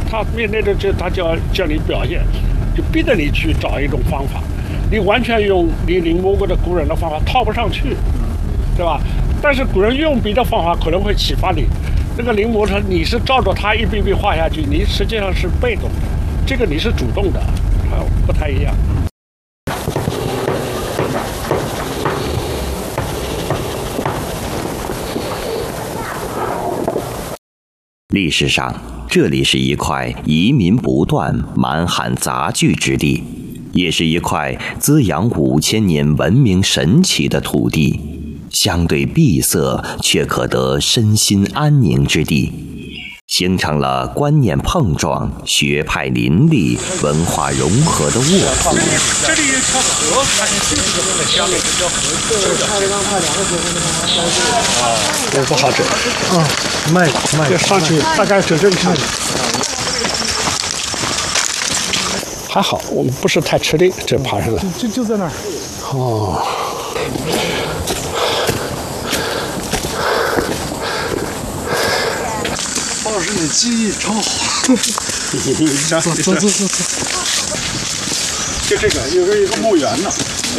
他面对着他就要叫你表现，就逼着你去找一种方法。你完全用你临摹过的古人的方法套不上去，对吧？但是古人用别的方法可能会启发你。这个临摹它你是照着它一笔笔画下去，你实际上是被动的，这个你是主动的，它不太一样。 历史上，这里是一块移民不断、满汉杂聚之地，也是一块滋养5000年文明神奇的土地，相对闭塞却可得身心安宁之地，形成了观念碰撞、学派林立、文化融合的沃土。 这里有条河，它就是这个下面这条河。 这不好整。慢， 就上去大概整整看。还好，我们不是太吃力，这爬上来。 就在那儿。 哦。 鲍老师，你记忆超好。走。 就这个，有一个墓园呢。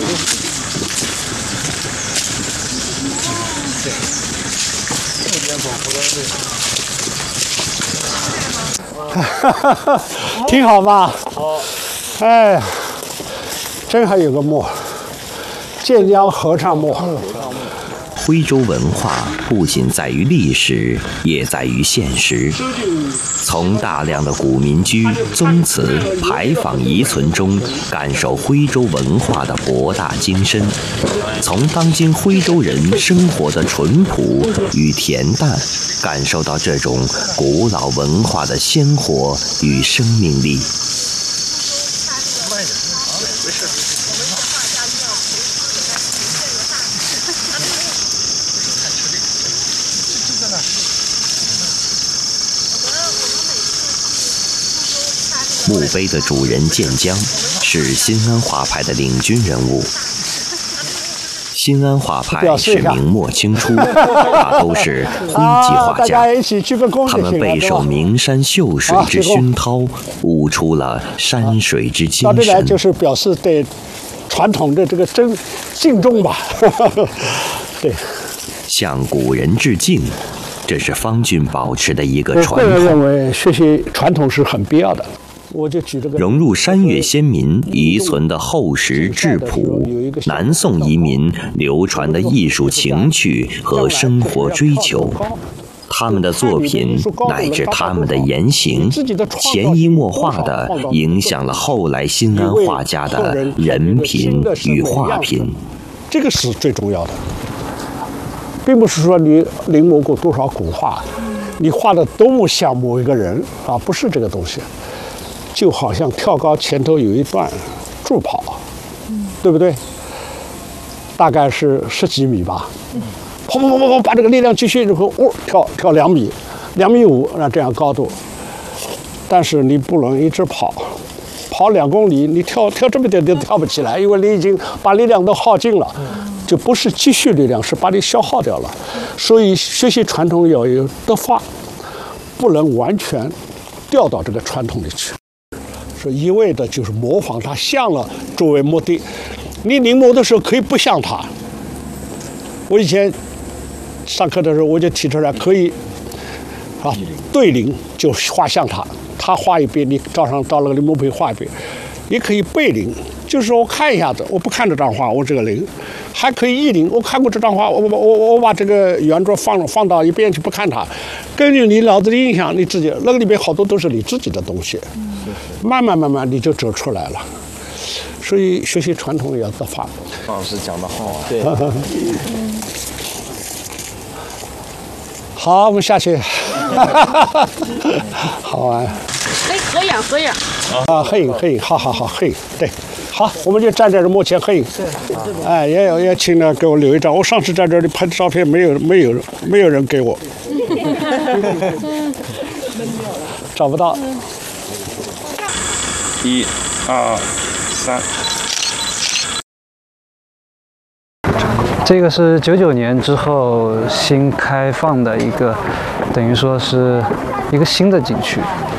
挺好吧？好。哎呀，真还有个墓，建江合唱墓。 徽州文化不仅在于历史，也在于现实。从大量的古民居、宗祠、牌坊遗存中，感受徽州文化的博大精深；从当今徽州人生活的淳朴与恬淡，感受到这种古老文化的鲜活与生命力。墓碑的主人建江是新安画派的领军人物。新安画派是明末清初，大都是徽籍画家，他们备受名山秀水之熏陶，悟出了山水之精神。 到这来就是表示对传统的这个敬重吧。对， 向古人致敬，这是方俊保持的一个传统。 个人认为学习传统是很必要的。我就举这个融入山岳先民遗存的厚实质朴，南宋移民流传的艺术情趣和生活追求，他们的作品乃至他们的言行，潜移默化地影响了后来新安画家的人品与画品。 这个是最重要的，并不是说你临摹过多少古画，你画的多么像某一个人啊，不是这个东西。就好像跳高前头有一段助跑，对不对？大概是10几米吧，跑，把这个力量继续，然后跳2米，2.5米，这样高度。但是你不能一直跑2公里，你跳这么点都跳不起来，因为你已经把力量都耗尽了，就不是积蓄力量，是把你消耗掉了。所以学习传统要有德法，不能完全掉到这个传统里去。是一味的就是模仿它像了作为目的，你临摹的时候可以不像它。我以前上课的时候我就提出来，可以对临就画像他画一遍，你照上到那个临摹碑画一遍，也可以背临，就是说我看一下子，我不看这张画，我这个临，还可以意临，我看过这张画，我把这个原作放到一边去不看它，根据你脑子的印象，你自己那个里边好多都是你自己的东西。慢慢你就走出来了，所以学习传统也要德法。 方老师讲得好啊！ 对。好，我们下去。好玩。 合影。 啊，合影，好，合影，对。好，我们就站在这幕前合影。哎，也请呢给我留一张。我上次在这里拍的照片，没有人给我。找不到。 1、2、3。 这个是99年之后新开放的一个，等于说是一个新的景区。